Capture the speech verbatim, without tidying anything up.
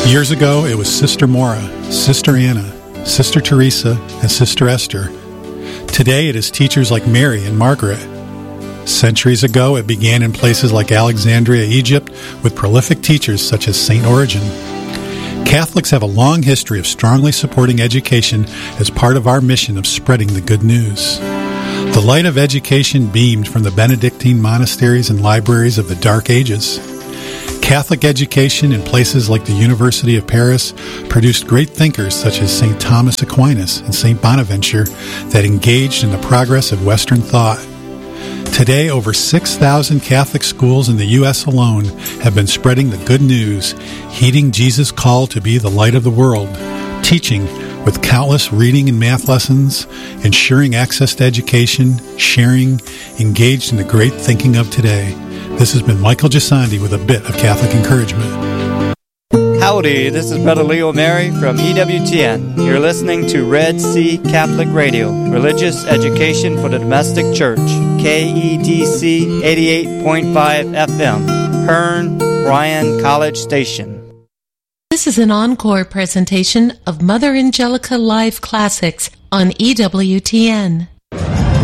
Years ago, it was Sister Maura, Sister Anna, Sister Teresa, and Sister Esther. Today, it is teachers like Mary and Margaret. Centuries ago, it began in places like Alexandria, Egypt, with prolific teachers such as Saint Origen. Catholics have a long history of strongly supporting education as part of our mission of spreading the good news. The light of education beamed from the Benedictine monasteries and libraries of the Dark Ages. Catholic education in places like the University of Paris produced great thinkers such as Saint Thomas Aquinas and Saint Bonaventure that engaged in the progress of Western thought. Today, over six thousand Catholic schools in the U S alone have been spreading the good news, heeding Jesus' call to be the light of the world, teaching with countless reading and math lessons, ensuring access to education, sharing, engaged in the great thinking of today. This has been Michael Gisandi with a bit of Catholic encouragement. Howdy, this is Brother Leo Mary from E W T N. You're listening to Red Sea Catholic Radio, religious education for the domestic church, K E D C eighty-eight point five F M, Hearn, Bryan College Station. This is an encore presentation of Mother Angelica Live Classics on E W T N.